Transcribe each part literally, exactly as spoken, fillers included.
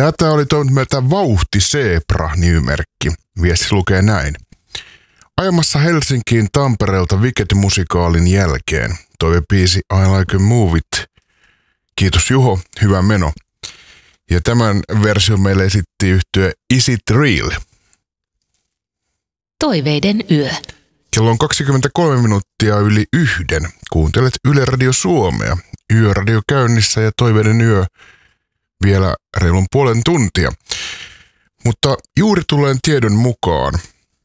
Tätä oli toivonut meiltä Vauhti Zebra-nimimerkki. Viesti lukee näin. Ajamassa Helsinkiin Tampereelta Wicked-musikaalin jälkeen. Toivebiisi I Like a Move It. Kiitos Juho, hyvä meno. Ja tämän version meille esitti yhtye Is It Real? Toiveiden yö. Kello on kaksikymmentäkolme minuuttia yli yhden. Kuuntelet Yle Radio Suomea. Yöradio käynnissä ja Toiveiden yö vielä reilun puolen tuntia. Mutta juuri tulleen tiedon mukaan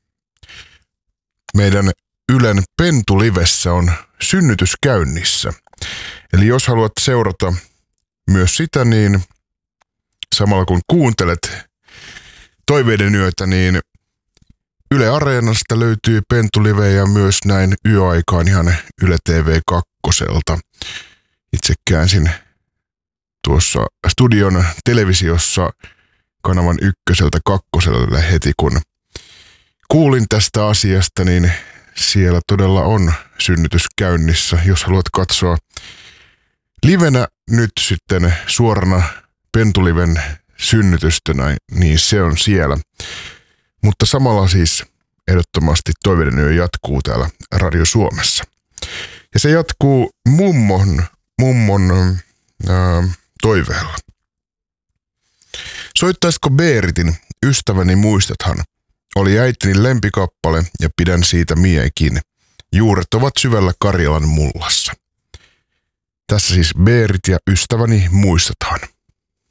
meidän Ylen Pentu-livessä on synnytys käynnissä. Eli jos haluat seurata myös sitä, niin samalla kun kuuntelet Toiveiden yötä, niin Yle Areenasta löytyy Pentu-live ja myös näin yöaikaan ihan Yle T V kakkoselta. Itse käänsin tuossa studion televisiossa kanavan ykköseltä kakkoselle heti, kun kuulin tästä asiasta, niin siellä todella on synnytys käynnissä. Jos haluat katsoa livenä nyt sitten suorana Pentuliven synnytystä, niin se on siellä. Mutta samalla siis ehdottomasti Toiveiden yö jatkuu täällä Radio Suomessa. Ja se jatkuu mummon, mummon ää, toiveella. Soittaisiko Beeritin Ystäväni muistathan? Oli äitini lempikappale ja pidän siitä miekin. Juuret ovat syvällä Karjalan mullassa. Tässä siis Beerit ja Ystäväni muistat.